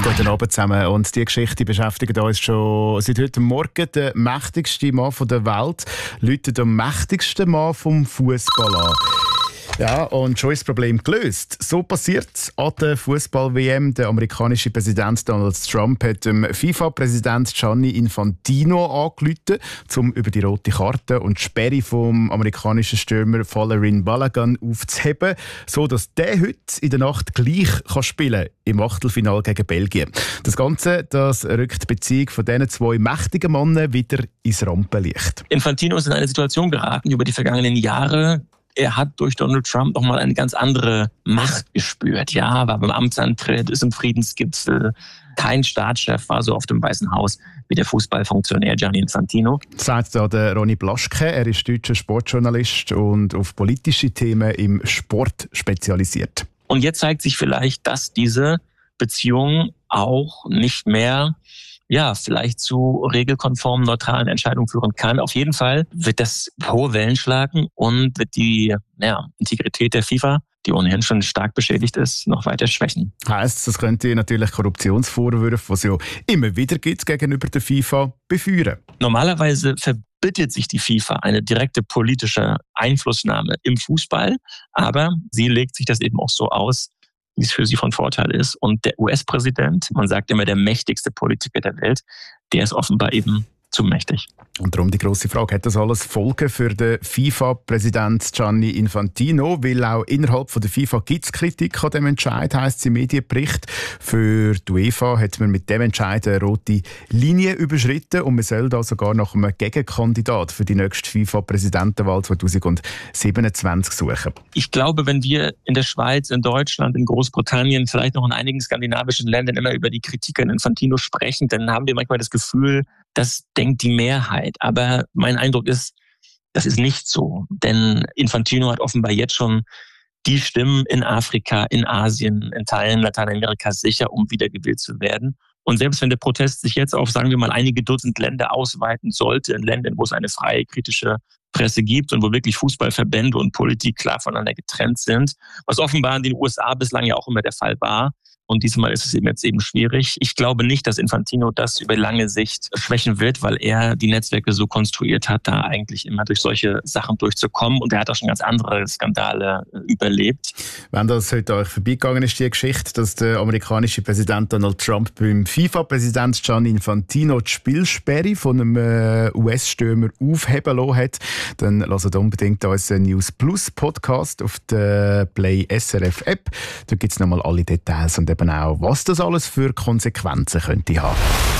Guten Abend zusammen. Und die Geschichte beschäftigt uns schon seit heute Morgen. Der mächtigste Mann der Welt läutet den mächtigsten Mann vom Fußball an. Ja, und schon ist das Problem gelöst. So passiert es an der Fußball-WM. Der amerikanische Präsident Donald Trump hat dem FIFA-Präsident Gianni Infantino angerufen, um über die rote Karte und die Sperre vom amerikanischen Stürmer Folarin Balogun aufzuheben, sodass der heute in der Nacht gleich spielen kann im Achtelfinale gegen Belgien. Das Ganze, das rückt die Beziehung von diesen zwei mächtigen Männern wieder ins Rampenlicht. Infantino ist in eine Situation geraten über die vergangenen Jahre. Er hat durch Donald Trump nochmal eine ganz andere Macht gespürt. Ja, war beim Amtsantritt, ist im Friedensgipfel. Kein Staatschef war so auf dem Weißen Haus wie der Fußballfunktionär Gianni Infantino. Sagt da der Ronny Blaschke. Er ist deutscher Sportjournalist und auf politische Themen im Sport spezialisiert. Und jetzt zeigt sich vielleicht, dass diese Beziehung auch nicht mehr vielleicht zu regelkonformen, neutralen Entscheidungen führen kann. Auf jeden Fall wird das hohe Wellen schlagen und wird die Integrität der FIFA, die ohnehin schon stark beschädigt ist, noch weiter schwächen. Heisst, das könnte natürlich Korruptionsvorwürfe, die es ja immer wieder gibt gegenüber der FIFA, befeuern. Normalerweise verbietet sich die FIFA eine direkte politische Einflussnahme im Fußball, aber sie legt sich das eben auch so aus, wie es für sie von Vorteil ist. Und der US-Präsident, man sagt immer der mächtigste Politiker der Welt, der ist offenbar eben zu mächtig. Und darum die grosse Frage, hat das alles Folgen für den FIFA-Präsident Gianni Infantino? Weil auch innerhalb von der FIFA gibt es Kritik an dem Entscheid, heisst es im Medienbericht. Für die UEFA hat man mit dem Entscheid eine rote Linie überschritten und man soll da sogar nach einem Gegenkandidat für die nächste FIFA-Präsidentenwahl 2027 suchen. Ich glaube, wenn wir in der Schweiz, in Deutschland, in Großbritannien, vielleicht noch in einigen skandinavischen Ländern immer über die Kritik an Infantino sprechen, dann haben wir manchmal das Gefühl, das denkt die Mehrheit. Aber mein Eindruck ist, das ist nicht so. Denn Infantino hat offenbar jetzt schon die Stimmen in Afrika, in Asien, in Teilen Lateinamerikas sicher, um wiedergewählt zu werden. Und selbst wenn der Protest sich jetzt auf, sagen wir mal, einige Dutzend Länder ausweiten sollte, in Ländern, wo es eine freie, kritische Presse gibt und wo wirklich Fußballverbände und Politik klar voneinander getrennt sind, was offenbar in den USA bislang ja auch immer der Fall war. Und diesmal ist es jetzt eben schwierig. Ich glaube nicht, dass Infantino das über lange Sicht schwächen wird, weil er die Netzwerke so konstruiert hat, da eigentlich immer durch solche Sachen durchzukommen. Und er hat auch schon ganz andere Skandale überlebt. Wenn das heute euch vorbeigegangen ist, die Geschichte, dass der amerikanische Präsident Donald Trump beim FIFA-Präsident Gianni Infantino die Spielsperre von einem US-Stürmer aufheben lassen hat, dann lasst unbedingt unseren News Plus Podcast auf der Play SRF App. Da gibt es nochmal alle Details und eben auch, was das alles für Konsequenzen könnte haben.